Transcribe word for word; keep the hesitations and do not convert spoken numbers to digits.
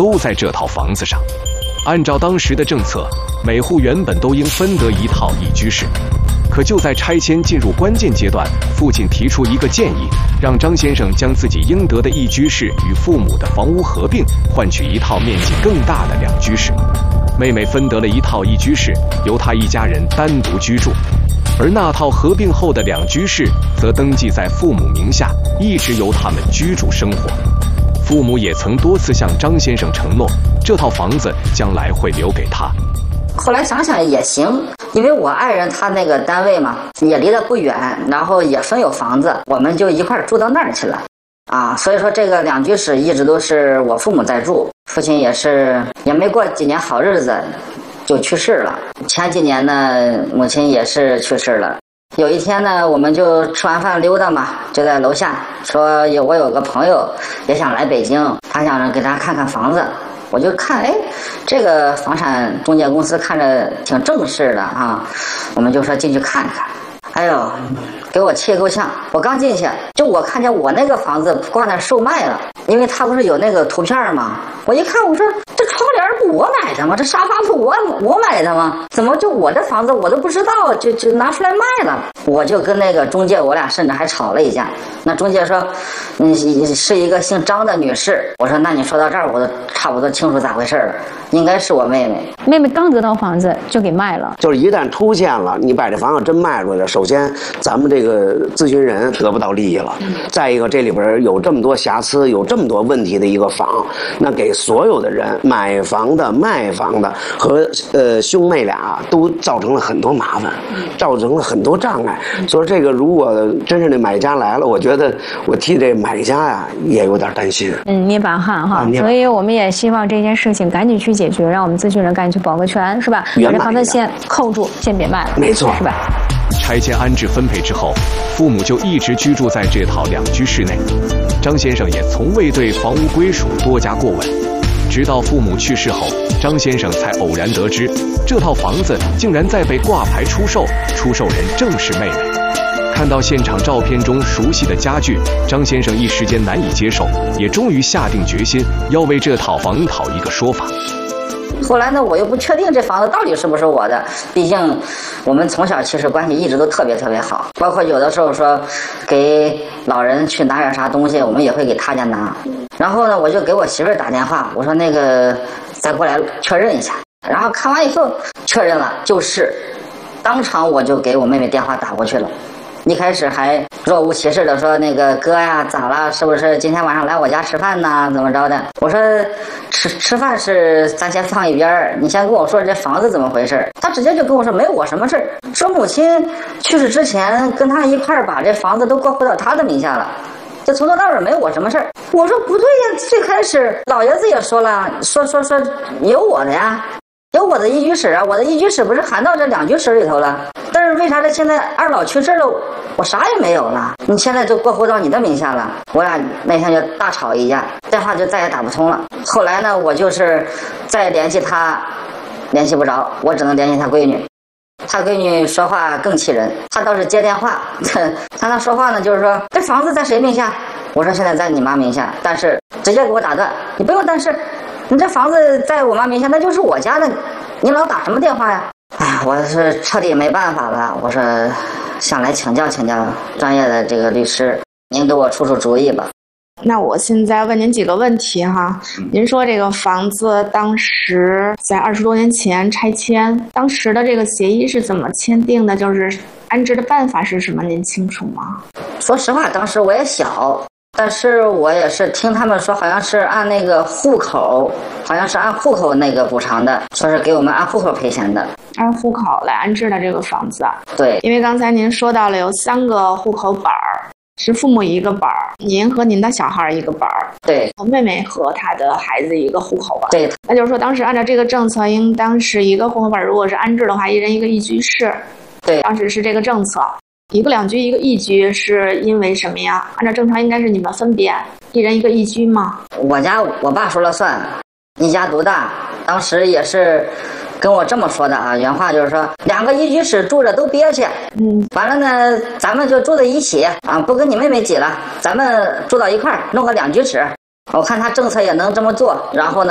都在这套房子上。按照当时的政策，每户原本都应分得一套一居室。可就在拆迁进入关键阶段，父亲提出一个建议，让张先生将自己应得的一居室与父母的房屋合并，换取一套面积更大的两居室。妹妹分得了一套一居室，由她一家人单独居住，而那套合并后的两居室则登记在父母名下，一直由他们居住生活。父母也曾多次向张先生承诺，这套房子将来会留给他。 后来想想也行，因为我爱人他那个单位嘛，也离得不远，然后也分有房子，我们就一块儿住到那儿去了。啊，所以说这个两居室一直都是我父母在住，父亲也是也没过几年好日子就去世了。前几年呢，母亲也是去世了。有一天呢，我们就吃完饭溜达嘛，就在楼下说有我有个朋友也想来北京，他想给他看看房子。我就看，哎，这个房产中介公司看着挺正式的啊，我们就说进去看看。哎呦，给我气够呛！我刚进去，就我看见我那个房子挂那售卖了，因为他不是有那个图片吗？我一看，我说这窗帘不我买的吗？这沙发不我我买的吗？怎么就我这房子我都不知道，就就拿出来卖了？我就跟那个中介，我俩甚至还吵了一架。那中介说，你是一个姓张的女士。我说，那你说到这儿，我都差不多清楚咋回事了，应该是我妹妹。 妹妹刚得到房子就给卖了， 就是一旦出现了，你把这房子真卖出去了，首先咱们这个咨询人得不到利益了，再一个这里边有这么多瑕疵，有这么多问题的一个房，那给所有的人买房的、卖房的和呃兄妹俩都造成了很多麻烦，造成了很多障碍。所以这个如果真是那买家来了，我觉得我替这买家呀也有点担心。 嗯，捏把汗哈、啊，所以我们也希望这件事情赶紧去解决，让我们咨询人赶紧去保个全，是吧？把这房子先扣住，先别卖了， 没错， 是吧？ 拆迁安置分配之后，父母就一直居住在这套两居室内，张先生也从未对房屋归属多加过问。直到父母去世后，张先生才偶然得知，这套房子竟然在被挂牌出售，出售人正是妹妹。看到现场照片中熟悉的家具，张先生一时间难以接受，也终于下定决心要为这套房讨一个说法。 后来呢，我又不确定这房子到底是不是我的，毕竟我们从小其实关系一直都特别特别好，包括有的时候说给老人去拿点啥东西，我们也会给他家拿。然后呢，我就给我媳妇儿打电话，我说那个再过来确认一下。然后看完以后确认了，就是当场我就给我妹妹电话打过去了。一开始还若无其事的说那个哥呀咋了，是不是今天晚上来我家吃饭呢，怎么着的？我说吃吃饭是咱先放一边，你先跟我说这房子怎么回事。他直接就跟我说没有我什么事，说母亲去世之前跟他一块儿把这房子都过户到他的名下了，就从头到尾没有我什么事儿。我说不对呀，最开始老爷子也说了，说说说有我的呀，有我的一居室啊，我的一居室不是含到这两居室里头了，但是为啥这现在二老去世了，我啥也没有了，你现在就过户到你的名下了。我俩那天就大吵一架，电话就再也打不通了。后来呢，我就是再联系他联系不着，我只能联系他闺女。他闺女说话更气人，他倒是接电话，他那说话呢就是说这房子在谁名下，我说现在在你妈名下，但是直接给我打断，你不用但是，你这房子在我妈名下那就是我家的，你老打什么电话呀？哎，我是彻底没办法了，我说想来请教请教专业的这个律师，您给我出出主意吧。 那我现在问您几个问题哈。您说这个房子当时在二十多年前拆迁，当时的这个协议是怎么签订的？就是安置的办法是什么？您清楚吗？ 说实话，当时我也小，但是我也是听他们说，好像是按那个户口，好像是按户口那个补偿的，说是给我们按户口赔钱的， 按户口来安置的这个房子。 对， 因为刚才您说到了有三个户口本儿，是父母一个本儿，您和您的小孩一个本儿， 对， 妹妹和她的孩子一个户口本。 对， 那就是说当时按照这个政策，应当是一个户口本，如果是安置的话，一人一个一居室。 对， 当时是这个政策。一个两居一个一居是因为什么呀？按照正常应该是你们分别一人一个一居吗？ 我家我爸说了算，一家独大，当时也是跟我这么说的啊，原话就是说两个一居室住着都憋屈，嗯，完了呢咱们就住在一起啊，不跟你妹妹挤了，咱们住到一块儿弄个两居室，我看他政策也能这么做，然后呢